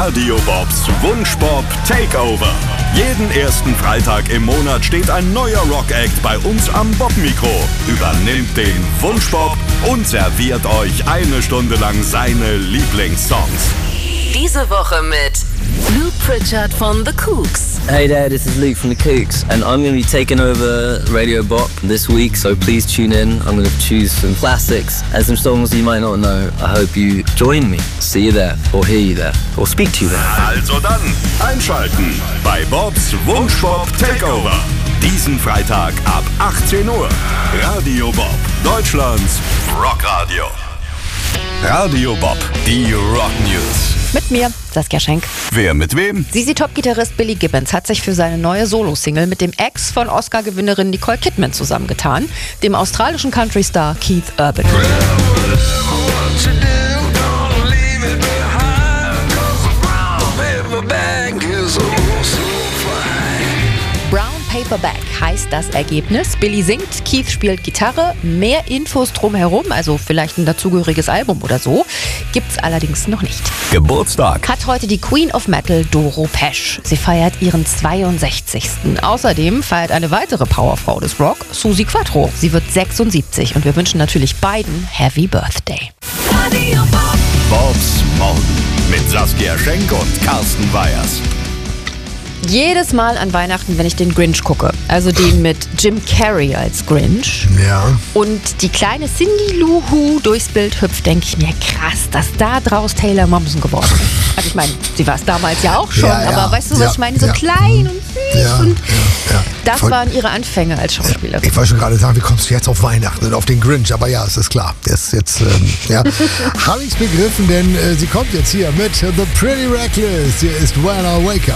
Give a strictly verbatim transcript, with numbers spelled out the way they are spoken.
Radio Bobs Wunschbob Takeover. Jeden ersten Freitag im Monat steht ein neuer Rock-Act bei uns am Bob-Mikro, übernimmt den Wunschbob und serviert euch eine Stunde lang seine Lieblingssongs. Diese Woche mit Luke Pritchard von The Kooks. Hey there, this is Luke from The Kooks, and I'm going to be taking over Radio Bop this week, so please tune in. I'm going to choose some classics and some songs you might not know. I hope you join me. See you there, or hear you there, or speak to you there. Also dann, einschalten bei Bobs Wunschbob Takeover. Diesen Freitag ab achtzehn Uhr. Radio Bob, Deutschlands Rockradio. Radio Bob, die Rock News. Mit mir, Saskia Schenk. Wer mit wem? Z Z Top-Gitarrist Billy Gibbons hat sich für seine neue Solo-Single mit dem Ex von Oscar-Gewinnerin Nicole Kidman zusammengetan, dem australischen Country-Star Keith Urban. Brown Paperback heißt das Ergebnis. Billy singt, Keith spielt Gitarre. Mehr Infos drumherum, also vielleicht ein dazugehöriges Album oder so, gibt's allerdings noch nicht. Geburtstag Hat heute die Queen of Metal Doro Pesch. Sie feiert ihren zweiundsechzigsten Außerdem feiert eine weitere Powerfrau des Rock, Suzi Quatro. Sie wird sechsundsiebzig und wir wünschen natürlich beiden Happy Birthday. Bobs Morgen mit Saskia Schenk und Carsten Weyers. Jedes Mal an Weihnachten, wenn ich den Grinch gucke, also den mit Jim Carrey als Grinch, Ja. und die kleine Cindy Lou Who durchs Bild hüpft, denke ich mir, krass, dass da draus Taylor Momsen geworden ist. Also ich meine, sie war es damals ja auch schon, Ja, ja. aber weißt du, was Ja, ich meine? So ja. klein und süß Ja, und ja, ja. das Voll- waren ihre Anfänge als Schauspielerin. Ich wollte schon gerade sagen, wie kommst du jetzt auf Weihnachten und auf den Grinch? Aber ja, es ist klar. Der ist jetzt, ähm, ja. Habe ich's begriffen, denn äh, sie kommt jetzt hier mit The Pretty Reckless. Hier ist When I Wake Up.